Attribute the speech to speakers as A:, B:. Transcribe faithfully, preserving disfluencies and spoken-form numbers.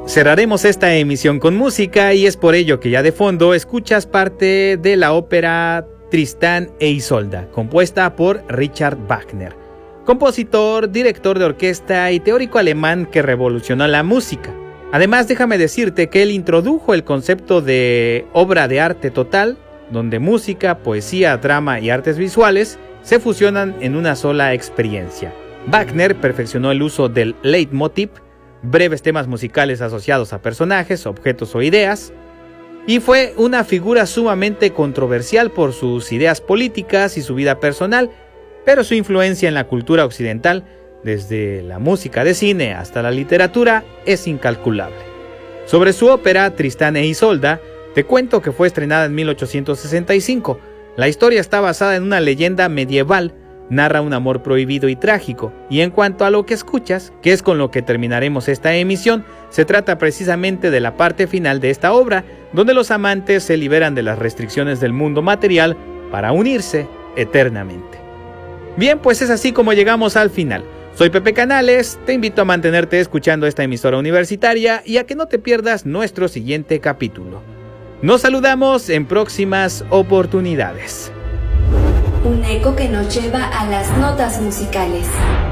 A: Cerraremos esta emisión con música y es por ello que ya de fondo escuchas parte de la ópera Tristán e Isolda, compuesta por Richard Wagner, compositor, director de orquesta y teórico alemán que revolucionó la música. Además, déjame decirte que él introdujo el concepto de obra de arte total, donde música, poesía, drama y artes visuales se fusionan en una sola experiencia. Wagner perfeccionó el uso del leitmotiv, breves temas musicales asociados a personajes, objetos o ideas, y fue una figura sumamente controversial por sus ideas políticas y su vida personal, pero su influencia en la cultura occidental, desde la música de cine hasta la literatura, es incalculable. Sobre su ópera Tristán e Isolda, te cuento que fue estrenada en mil ochocientos sesenta y cinco. La historia está basada en una leyenda medieval, narra un amor prohibido y trágico, y en cuanto a lo que escuchas, que es con lo que terminaremos esta emisión, se trata precisamente de la parte final de esta obra, donde los amantes se liberan de las restricciones del mundo material para unirse eternamente. Bien, pues es así como llegamos al final. Soy Pepe Canales, te invito a mantenerte escuchando esta emisora universitaria y a que no te pierdas nuestro siguiente capítulo. Nos saludamos en próximas oportunidades.
B: Un eco que nos lleva a las notas musicales.